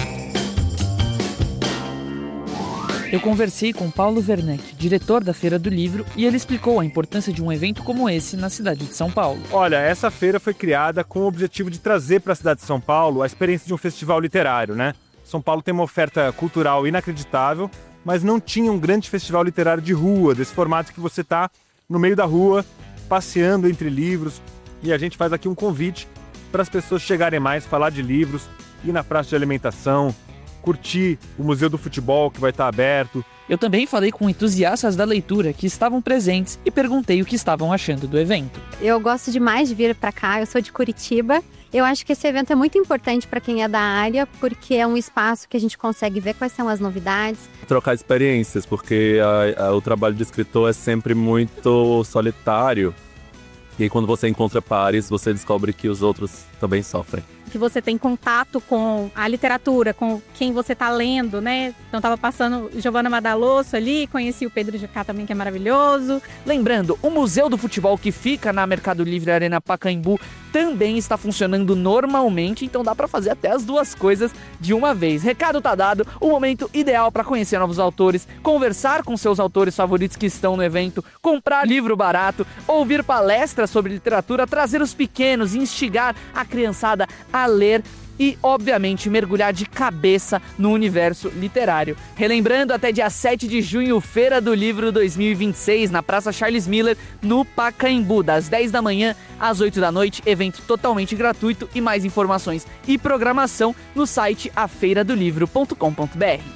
Speaker 17: Eu conversei com Paulo Werneck, diretor da Feira do Livro, e ele explicou a importância de um evento como esse na cidade de São Paulo.
Speaker 18: Olha, essa feira foi criada com o objetivo de trazer para a cidade de São Paulo a experiência de um festival literário, né? São Paulo tem uma oferta cultural inacreditável, mas não tinha um grande festival literário de rua, desse formato que você está no meio da rua, passeando entre livros, e a gente faz aqui um convite para as pessoas chegarem mais, falar de livros, ir na praça de alimentação, curtir o Museu do Futebol, que vai estar aberto.
Speaker 17: Eu também falei com entusiastas da leitura que estavam presentes e perguntei o que estavam achando do evento.
Speaker 19: Eu gosto demais de vir para cá, eu sou de Curitiba. Eu acho que esse evento é muito importante para quem é da área, porque é um espaço que a gente consegue ver quais são as novidades.
Speaker 20: Trocar experiências, porque a, a, o trabalho de escritor é sempre muito solitário. E aí, quando você encontra pares, você descobre que os outros também sofrem.
Speaker 21: Que você tem contato com a literatura, com quem você está lendo, né? Então, estava passando Giovanna Madalosso ali, conheci o Pedro Jucá também, que é maravilhoso.
Speaker 17: Lembrando, o Museu do Futebol, que fica na Mercado Livre Arena Pacaembu, também está funcionando normalmente, então dá para fazer até as duas coisas de uma vez. Recado tá dado, o momento ideal para conhecer novos autores, conversar com seus autores favoritos que estão no evento, comprar livro barato, ouvir palestras sobre literatura, trazer os pequenos e instigar a criançada a ler e, obviamente, mergulhar de cabeça no universo literário. Relembrando, até dia sete de junho, Feira do Livro dois mil e vinte e seis, na Praça Charles Miller, no Pacaembu, das dez da manhã às oito da noite, evento totalmente gratuito e mais informações e programação no site a feira do livro ponto com ponto b r.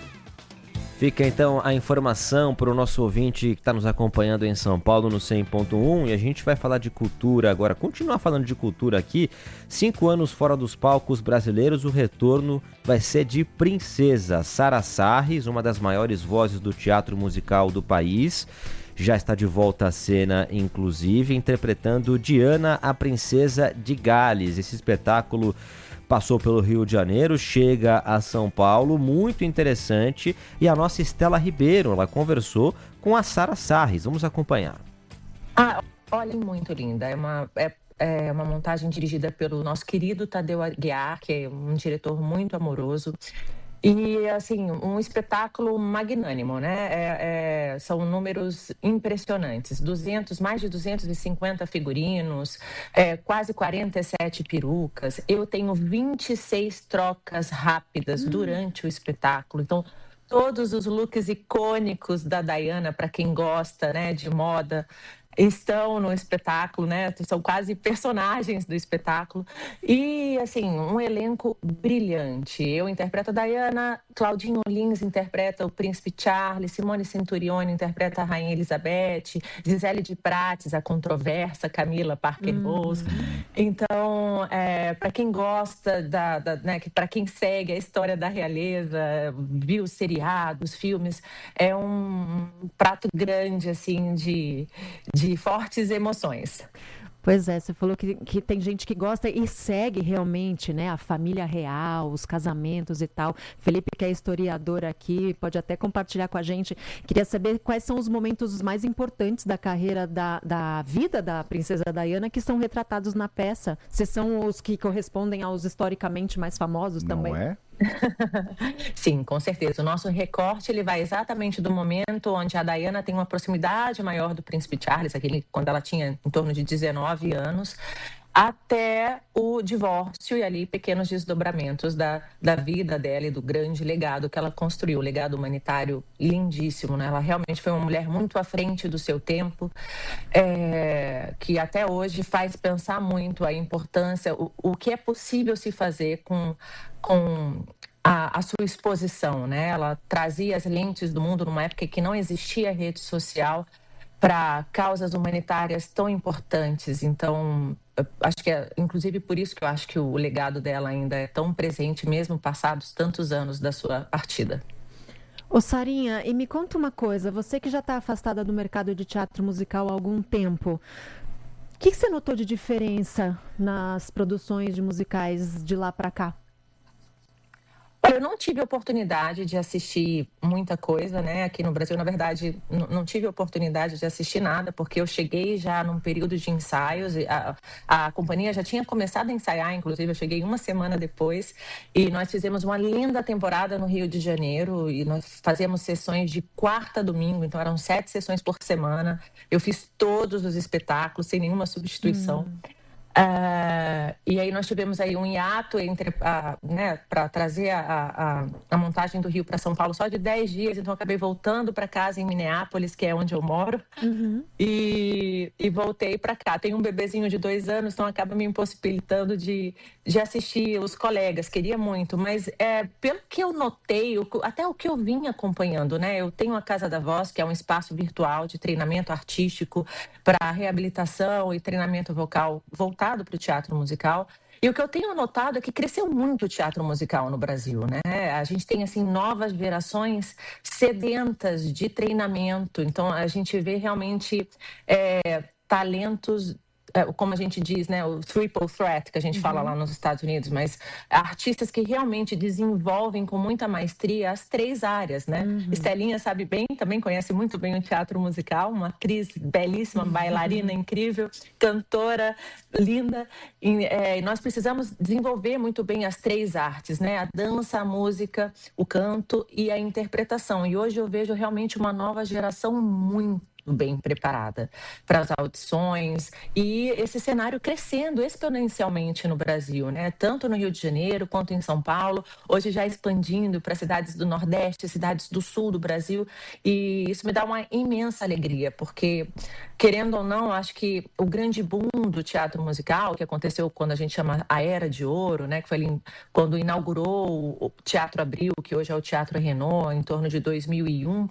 Speaker 2: Fica então a informação para o nosso ouvinte que está nos acompanhando em São Paulo no cem ponto um, e a gente vai falar de cultura agora, continuar falando de cultura aqui. Cinco anos fora dos palcos brasileiros, o retorno vai ser de Princesa. Sara Sarris, uma das maiores vozes do teatro musical do país, já está de volta à cena, inclusive, interpretando Diana, a Princesa de Gales. Esse espetáculo passou pelo Rio de Janeiro, chega a São Paulo, muito interessante. E a nossa Estela Ribeiro, ela conversou com a Sara Sarris. Vamos acompanhar.
Speaker 1: Ah, olha, muito linda. É uma, é, é uma montagem dirigida pelo nosso querido Tadeu Aguiar, que é um diretor muito amoroso. E, assim, um espetáculo magnânimo, né? É, é, são números impressionantes. duzentos, mais de duzentos e cinquenta figurinos, é, quase quarenta e sete perucas. Eu tenho vinte e seis trocas rápidas hum. durante o espetáculo. Então, todos os looks icônicos da Diana, para quem gosta, né, de moda, estão no espetáculo, né? São quase personagens do espetáculo. E, assim, um elenco brilhante. Eu interpreto a Diana, Claudinho Lins interpreta o Príncipe Charles, Simone Centurione interpreta a Rainha Elizabeth, Gisele de Prates, a controversa Camila Parker Bowles. Uhum. Então, é, para quem gosta, da, da, né, para quem segue a história da realeza, viu os seriados, filmes, é um prato grande, assim, de... de de fortes emoções.
Speaker 22: Pois é, você falou que, que tem gente que gosta e segue realmente, né, a família real, os casamentos e tal. Felipe, que é historiador aqui, pode até compartilhar com a gente. Queria saber quais são os momentos mais importantes da carreira, da, da vida da Princesa Diana, que são retratados na peça. Se são os que correspondem aos historicamente mais famosos também.
Speaker 23: Não é?
Speaker 1: Sim, com certeza. O nosso recorte ele vai exatamente do momento onde a Diana tem uma proximidade maior do Príncipe Charles, aquele, quando ela tinha em torno de dezenove anos, até o divórcio e ali pequenos desdobramentos da, da vida dela e do grande legado que ela construiu, o legado humanitário lindíssimo, né? Ela realmente foi uma mulher muito à frente do seu tempo, é, que até hoje faz pensar muito a importância, o, o que é possível se fazer com... com A, a sua exposição, né? Ela trazia as lentes do mundo numa época que não existia rede social para causas humanitárias tão importantes. Então, acho que é, inclusive por isso que eu acho que o legado dela ainda é tão presente, mesmo passados tantos anos da sua partida.
Speaker 22: Ô Sarinha, e me conta uma coisa, você que já está afastada do mercado de teatro musical há algum tempo, o que, que você notou de diferença nas produções de musicais de lá para cá?
Speaker 1: Eu não tive oportunidade de assistir muita coisa, né? Aqui no Brasil, na verdade, n- não tive oportunidade de assistir nada, porque eu cheguei já num período de ensaios. E a, a companhia já tinha começado a ensaiar, inclusive, eu cheguei uma semana depois. E nós fizemos uma linda temporada no Rio de Janeiro. E nós fazíamos sessões de quarta a domingo, então eram sete sessões por semana. Eu fiz todos os espetáculos, sem nenhuma substituição. Hum. Uh, e aí nós tivemos aí um hiato entre, uh, né, para trazer a, a, a montagem do Rio para São Paulo só de dez dias, então eu acabei voltando para casa em Minneapolis, que é onde eu moro, uhum. e, e voltei para cá. Tenho um bebezinho de dois anos, então acaba me impossibilitando de, de assistir os colegas, queria muito, mas é, pelo que eu notei, até o que eu vim acompanhando, né, eu tenho a Casa da Voz, que é um espaço virtual de treinamento artístico para reabilitação e treinamento vocal voltado para o teatro musical. E o que eu tenho notado é que cresceu muito o teatro musical no Brasil, né? A gente tem, assim, novas gerações sedentas de treinamento. Então, a gente vê realmente é, talentos, como a gente diz, né, o triple threat, que a gente uhum. fala lá nos Estados Unidos, mas artistas que realmente desenvolvem com muita maestria as três áreas, né? Uhum. Estelinha sabe bem, também conhece muito bem o teatro musical, uma atriz belíssima, bailarina uhum. incrível, cantora linda, e é, nós precisamos desenvolver muito bem as três artes, né? A dança, a música, o canto e a interpretação. E hoje eu vejo realmente uma nova geração muito bem preparada para as audições, e esse cenário crescendo exponencialmente no Brasil, né? Tanto no Rio de Janeiro quanto em São Paulo, hoje já expandindo para cidades do Nordeste, cidades do Sul do Brasil, e isso me dá uma imensa alegria, porque, querendo ou não, acho que o grande boom do teatro musical, que aconteceu quando a gente chama a Era de Ouro, né? Que foi ali quando inaugurou o Teatro Abril, que hoje é o Teatro Renault, em torno de dois mil e um,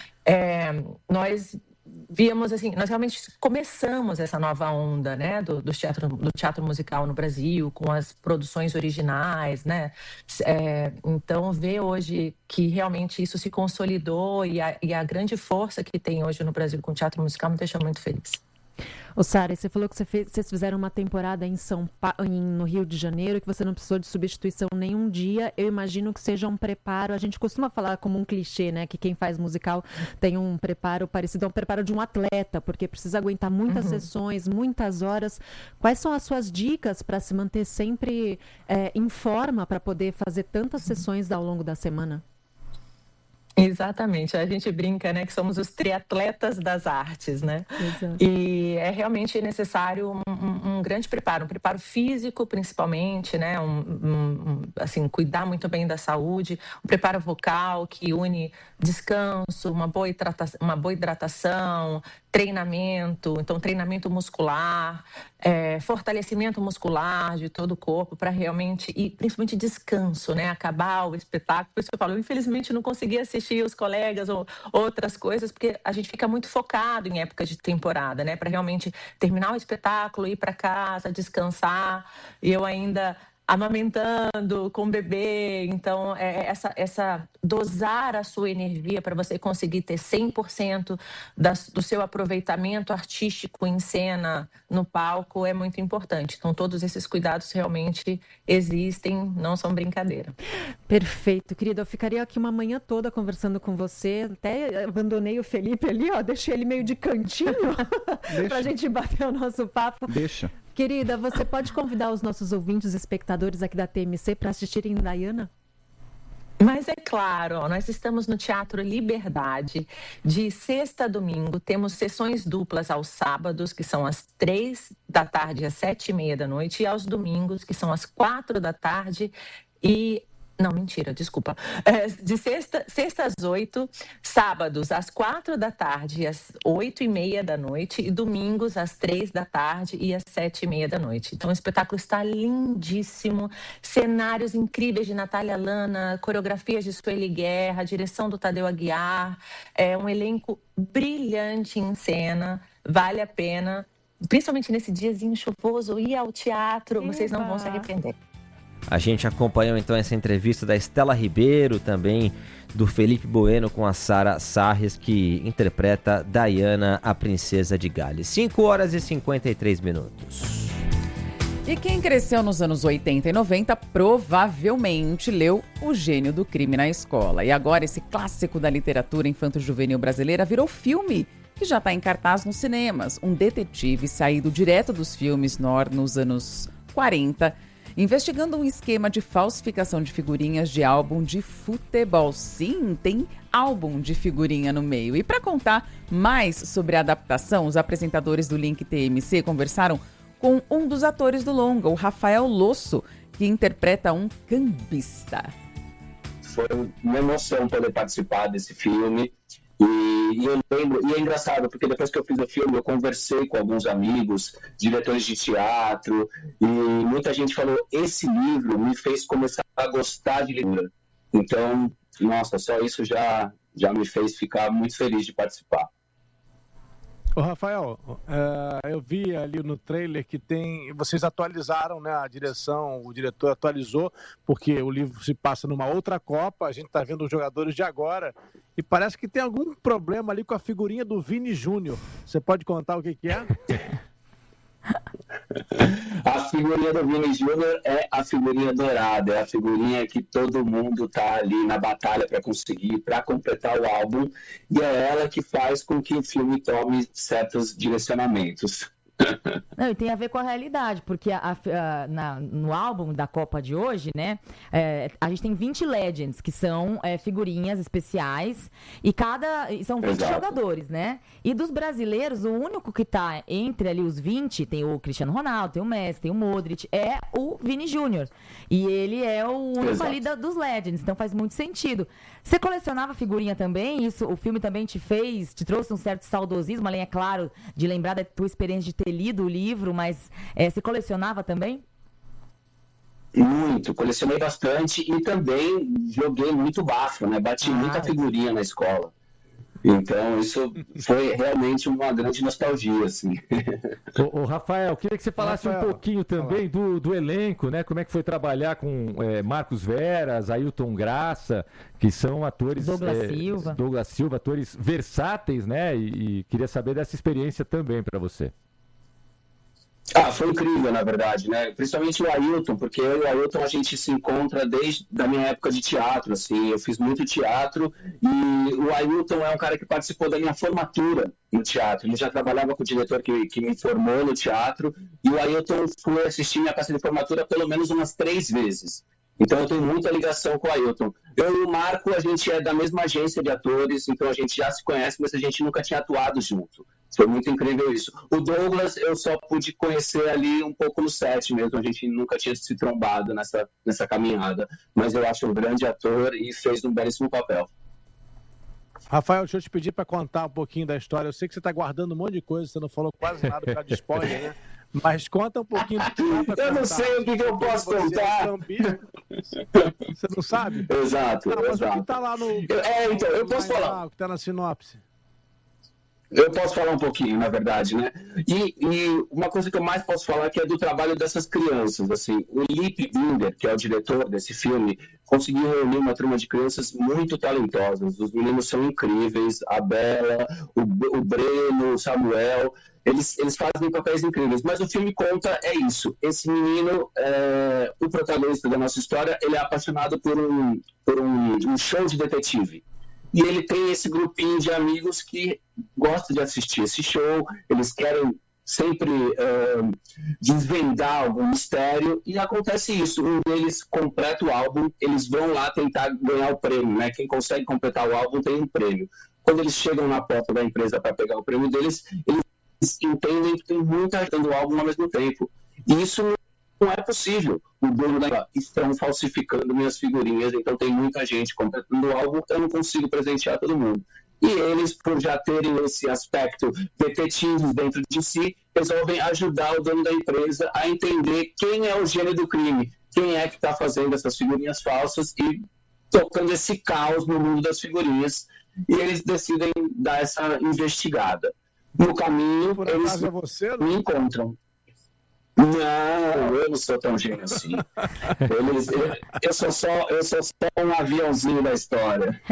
Speaker 1: é, nós víamos assim, nós realmente começamos essa nova onda, né, do, do, teatro, do teatro musical no Brasil, com as produções originais, né, é, então ver hoje que realmente isso se consolidou e a, e a grande força que tem hoje no Brasil com o teatro musical me deixa muito feliz.
Speaker 22: Ô Sara, você falou que você fez, vocês fizeram uma temporada em São pa... em, no Rio de Janeiro, que você não precisou de substituição nenhum dia. Eu imagino que seja um preparo. A gente costuma falar como um clichê, né? Que quem faz musical tem um preparo parecido ao preparo de um atleta, porque precisa aguentar muitas uhum. sessões, muitas horas. Quais são as suas dicas para se manter sempre é, em forma, para poder fazer tantas sessões ao longo da semana?
Speaker 1: Exatamente, a gente brinca, né, que somos os triatletas das artes, né? Exato. E é realmente necessário um, um, um grande preparo, um preparo físico principalmente, né, um, um, assim, cuidar muito bem da saúde, um preparo vocal que une descanso, uma boa hidratação, uma boa hidratação, treinamento, então treinamento muscular, é, fortalecimento muscular de todo o corpo para realmente, e principalmente descanso, né, acabar o espetáculo. Por isso que eu falo, eu infelizmente não consegui assistir os colegas ou outras coisas, porque a gente fica muito focado em épocas de temporada, né, para realmente terminar o espetáculo, ir para casa, descansar, e eu ainda amamentando com o bebê, então é, essa, essa dosar a sua energia para você conseguir ter cem por cento das, do seu aproveitamento artístico em cena, no palco, é muito importante. Então todos esses cuidados realmente existem, não são brincadeira.
Speaker 22: Perfeito, querida, eu ficaria aqui uma manhã toda conversando com você, até abandonei o Felipe ali, ó, deixei ele meio de cantinho para a gente bater o nosso papo.
Speaker 4: Deixa.
Speaker 22: Querida, você pode convidar os nossos ouvintes, espectadores aqui da T M C para assistirem Diana?
Speaker 1: Mas é claro, ó, nós estamos no Teatro Liberdade, de sexta a domingo, temos sessões duplas aos sábados, que são às três da tarde às sete e meia da noite, e aos domingos, que são às quatro da tarde e... Não, mentira, desculpa. É, de sexta, sexta às oito, sábados às quatro da tarde e às oito e meia da noite, e domingos às três da tarde e às sete e meia da noite. Então o espetáculo está lindíssimo, cenários incríveis de Natália Lana, coreografias de Sueli Guerra, direção do Tadeu Aguiar, é um elenco brilhante em cena, vale a pena, principalmente nesse diazinho chuvoso, ir ao teatro, Eba. Vocês não vão se arrepender.
Speaker 2: A gente acompanhou então essa entrevista da Estela Ribeiro, também do Felipe Bueno com a Sara Sarres, que interpreta Diana, a Princesa de Gales. cinco horas e cinquenta e três minutos.
Speaker 3: E quem cresceu nos anos oitenta e noventa provavelmente leu O Gênio do Crime na Escola. E agora esse clássico da literatura infanto-juvenil brasileira virou filme, que já está em cartaz nos cinemas. Um detetive saído direto dos filmes noir nos anos quarenta, investigando um esquema de falsificação de figurinhas de álbum de futebol. Sim, tem álbum de figurinha no meio. E para contar mais sobre a adaptação, os apresentadores do Link T M C conversaram com um dos atores do longa, o Rafael Losso, que interpreta um cambista.
Speaker 7: Foi uma emoção poder participar desse filme. E, e eu lembro, e é engraçado, porque depois que eu fiz o filme, eu conversei com alguns amigos, diretores de teatro, e muita gente falou, esse livro me fez começar a gostar de leitura. Então, nossa, só isso já, já me fez ficar muito feliz de participar.
Speaker 10: Ô Rafael, uh, eu vi ali no trailer que tem, vocês atualizaram, né, a direção, o diretor atualizou, porque o livro se passa numa outra Copa, a gente está vendo os jogadores de agora, e parece que tem algum problema ali com a figurinha do Vini Júnior. Você pode contar o que que é?
Speaker 7: A figurinha do Vini Júnior é a figurinha dourada, é a figurinha que todo mundo tá ali na batalha para conseguir, para completar o álbum, e é ela que faz com que o filme tome certos direcionamentos.
Speaker 4: Não, e tem a ver com a realidade, porque a, a, na, no álbum da Copa de hoje, né, é, a gente tem vinte Legends, que são é, figurinhas especiais, e cada e são vinte Exato. Jogadores, né? E dos brasileiros, o único que tá entre ali os vinte, tem o Cristiano Ronaldo, tem o Messi, tem o Modric, é o Vini Júnior. E ele é o único Exato. Ali da, dos Legends, então faz muito sentido. Você colecionava figurinha também? Isso, o filme também te fez, te trouxe um certo saudosismo, além, é claro, de lembrar da tua experiência de ter lido o livro, mas é, você colecionava também?
Speaker 7: Muito, colecionei bastante e também joguei muito bafo, né? Bati ah. muita figurinha na escola. Então, isso foi realmente uma grande nostalgia, assim.
Speaker 11: Ô, ô Rafael, queria que você falasse Rafael, um pouquinho também do, do elenco, né? Como é que foi trabalhar com é, Marcos Veras, Ailton Graça, que são atores...
Speaker 4: Douglas
Speaker 11: é,
Speaker 4: Silva.
Speaker 11: Douglas Silva, atores versáteis, né? E, e queria saber dessa experiência também para você.
Speaker 7: Ah, foi incrível, na verdade, né? Principalmente o Ailton, porque eu e o Ailton a gente se encontra desde a minha época de teatro, assim, eu fiz muito teatro e o Ailton é um cara que participou da minha formatura no teatro, ele já trabalhava com o diretor que, que me formou no teatro e o Ailton foi assistir minha peça de formatura pelo menos umas três vezes. Então eu tenho muita ligação com o Ailton. Eu e o Marco, a gente é da mesma agência de atores, então a gente já se conhece, mas a gente nunca tinha atuado junto. Foi muito incrível isso. O Douglas eu só pude conhecer ali um pouco no set mesmo, a gente nunca tinha se trombado nessa, nessa caminhada. Mas eu acho um grande ator e fez um belíssimo papel.
Speaker 10: Rafael, deixa eu te pedir para contar um pouquinho da história. Eu sei que você está guardando um monte de coisa, você não falou quase nada por causa de spoiler, né? Mas conta um pouquinho do que dá pra
Speaker 7: Eu não sei o que, que eu posso contar.
Speaker 10: Você não sabe?
Speaker 7: Exato,
Speaker 10: não, mas
Speaker 7: exato.
Speaker 10: O que tá lá no...
Speaker 7: É, então, eu posso falar.
Speaker 10: O que tá na sinopse.
Speaker 7: Eu posso falar um pouquinho, na verdade, né? E, e uma coisa que eu mais posso falar que é do trabalho dessas crianças, assim. O Lipe Binder, que é o diretor desse filme, conseguiu reunir uma turma de crianças muito talentosas. Os meninos são incríveis, a Bela, o, o Breno, o Samuel, eles, eles fazem papéis incríveis. Mas o filme conta é isso. Esse menino, é, o protagonista da nossa história, ele é apaixonado por um, por um, um show de detetive. E ele tem esse grupinho de amigos que gosta de assistir esse show, eles querem sempre uh, desvendar algum mistério, e acontece isso, um deles completa o álbum, eles vão lá tentar ganhar o prêmio, né? Quem consegue completar o álbum tem um prêmio. Quando eles chegam na porta da empresa para pegar o prêmio deles, eles entendem que tem muita gente no álbum ao mesmo tempo. E isso não é possível. O dono da estão falsificando minhas figurinhas, então tem muita gente completando o álbum, eu não consigo presentear todo mundo. E eles, por já terem esse aspecto detetive dentro de si, resolvem ajudar o dono da empresa a entender quem é o gênio do crime, quem é que está fazendo essas figurinhas falsas e tocando esse caos no mundo das figurinhas. E eles decidem dar essa investigada. No caminho,
Speaker 10: por
Speaker 7: eles
Speaker 10: é você,
Speaker 7: me encontram. Não, eu não sou tão gênio assim. Eles, eu, eu, sou só, eu sou só um aviãozinho da história.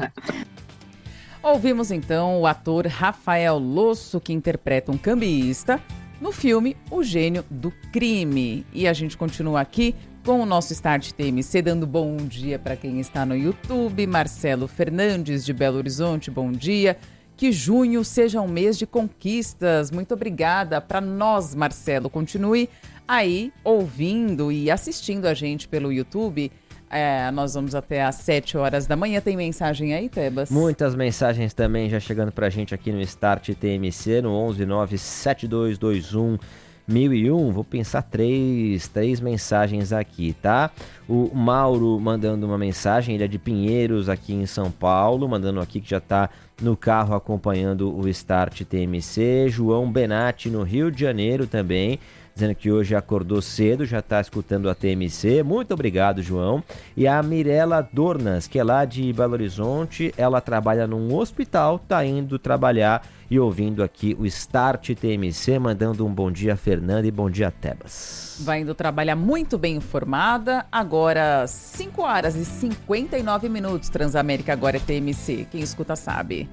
Speaker 3: Ouvimos então o ator Rafael Losso, que interpreta um cambista, no filme O Gênio do Crime. E a gente continua aqui com o nosso Start T M C, dando bom dia para quem está no YouTube. Marcelo Fernandes, de Belo Horizonte, bom dia. Que junho seja um mês de conquistas. Muito obrigada. Para nós, Marcelo, continue aí ouvindo e assistindo a gente pelo YouTube. É, nós vamos até às sete horas da manhã. Tem mensagem aí, Tebas?
Speaker 2: Muitas mensagens também já chegando pra gente aqui no Start T M C, no onze nove sete dois dois um mil e um. Vou pensar três, três mensagens aqui, tá? O Mauro mandando uma mensagem, ele é de Pinheiros, aqui em São Paulo, mandando aqui que já tá no carro acompanhando o Start T M C. João Benatti, no Rio de Janeiro também, dizendo que hoje acordou cedo, já está escutando a T M C. Muito obrigado, João. E a Mirela Dornas, que é lá de Belo Horizonte, ela trabalha num hospital, tá indo trabalhar e ouvindo aqui o Start T M C, mandando um bom dia, Fernanda, e bom dia, Tebas.
Speaker 3: Vai indo trabalhar muito bem informada. Agora, cinco horas e cinquenta e nove minutos. Transamérica agora é T M C. Quem escuta sabe.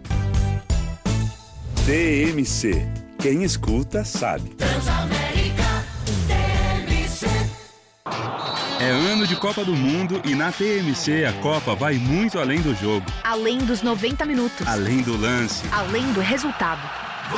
Speaker 8: T M C. Quem escuta sabe.
Speaker 12: Transamérica T M C.
Speaker 8: É ano de Copa do Mundo e na T M C a Copa vai muito além do jogo.
Speaker 13: Além dos noventa minutos.
Speaker 8: Além do lance.
Speaker 13: Além do resultado.